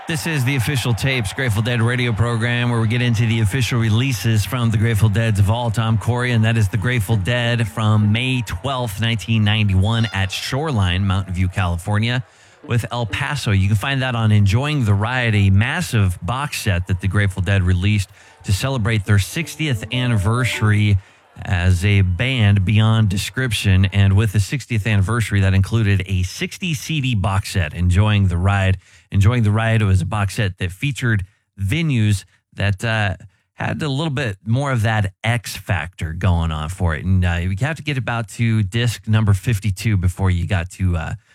This is the Official Tapes Grateful Dead radio program where we get into the official releases from the Grateful Dead's vault. I'm Corey, and that is the Grateful Dead from May 12th, 1991 at Shoreline, Mountain View, California, with El Paso. You can find that on Enjoying the Ride, a massive box set that the Grateful Dead released to celebrate their 60th anniversary as a band beyond description. And with the 60th anniversary, that included a 60 CD box set, Enjoying the Ride. Enjoying the Ride was a box set that featured venues that had a little bit more of that X factor going on for it. And you have to get about to disc number 52 before you got to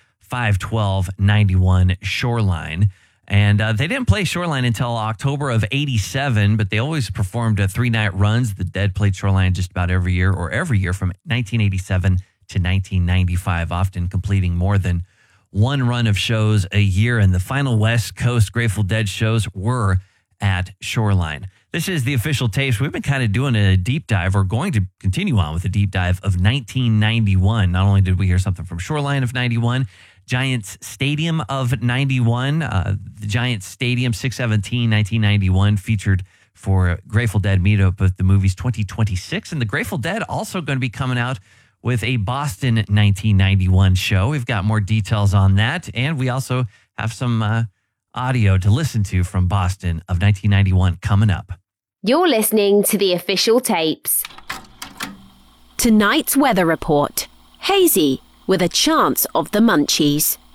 5/12/91 Shoreline. And they didn't play Shoreline until October of 87, but they always performed 3-night runs. The Dead played Shoreline just about every year from 1987 to 1995, often completing more than one run of shows a year. And the final West Coast Grateful Dead shows were at Shoreline. This is the Official Tapes. We've been kind of doing a deep dive. We're going to continue on with a deep dive of 1991. Not only did we hear something from Shoreline of 91, Giants Stadium of 91, the Giants Stadium 6/17, 1991 featured for Grateful Dead meetup with the movies 2026. And the Grateful Dead also going to be coming out with a Boston 1991 show. We've got more details on that. And we also have some audio to listen to from Boston of 1991 coming up. You're listening to the Official Tapes. Tonight's weather report. Hazy with a chance of the munchies.